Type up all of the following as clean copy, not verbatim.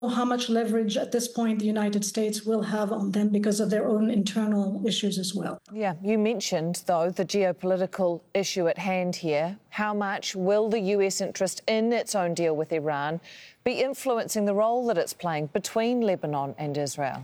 how much leverage at this point the United States will have on them because of their own internal issues as well. Yeah, you mentioned, though, the geopolitical issue at hand here. How much will the US interest in its own deal with Iran be influencing the role that it's playing between Lebanon and Israel?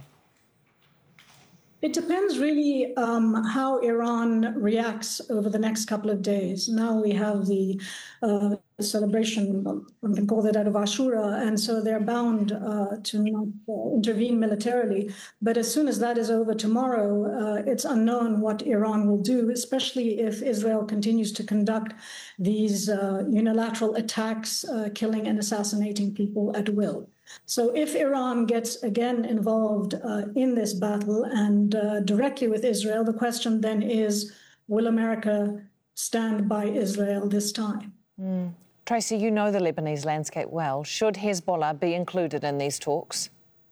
It depends really how Iran reacts over the next couple of days. Now we have the celebration, one can call that out of Ashura, and so they're bound to not intervene militarily. But as soon as that is over tomorrow, it's unknown what Iran will do, especially if Israel continues to conduct these unilateral attacks, killing and assassinating people at will. So if Iran gets again involved in this battle and directly with Israel, the question then is, will America stand by Israel this time? Tracy, you know the Lebanese landscape well. Should Hezbollah be included in these talks?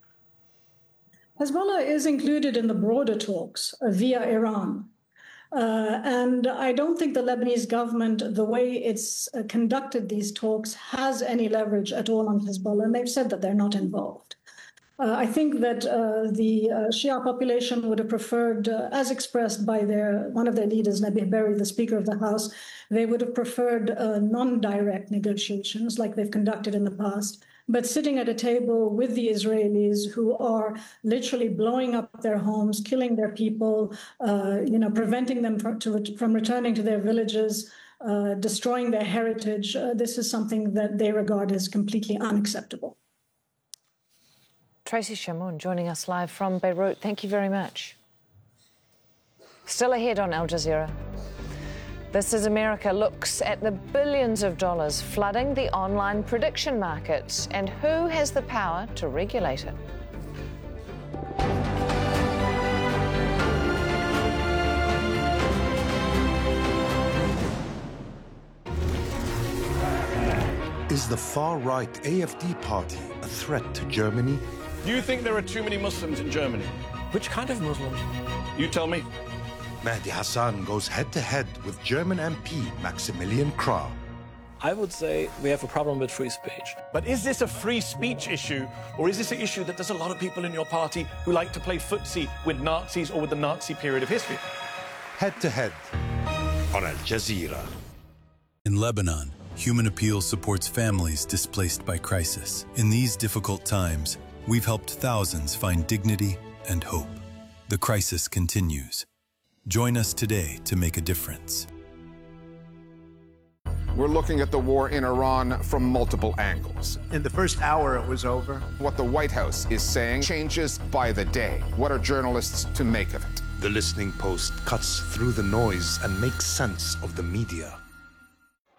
Hezbollah is included in the broader talks via Iran. And I don't think the Lebanese government, the way it's conducted these talks, has any leverage at all on Hezbollah, and they've said that they're not involved. I think that the Shia population would have preferred, as expressed by one of their leaders, Nabih Berri, the Speaker of the House, they would have preferred non-direct negotiations like they've conducted in the past, but sitting at a table with the Israelis who are literally blowing up their homes, killing their people, preventing them from returning to their villages, destroying their heritage. This is something that they regard as completely unacceptable. Tracy Chamoun joining us live from Beirut. Thank you very much. Still ahead on Al Jazeera. This is America looks at the billions of dollars flooding the online prediction markets and who has the power to regulate it. Is the far-right AfD party a threat to Germany? Do you think there are too many Muslims in Germany? Which kind of Muslims? You tell me. Mehdi Hasan goes head-to-head with German MP Maximilian Krah. I would say we have a problem with free speech. But is this a free speech issue, or is this an issue that there's a lot of people in your party who like to play footsie with Nazis or with the Nazi period of history? Head-to-head on Al Jazeera. In Lebanon, Human Appeal supports families displaced by crisis. In these difficult times, we've helped thousands find dignity and hope. The crisis continues. Join us today to make a difference. We're looking at the war in Iran from multiple angles. In the first hour, it was over. What the White House is saying changes by the day. What are journalists to make of it? The Listening Post cuts through the noise and makes sense of the media.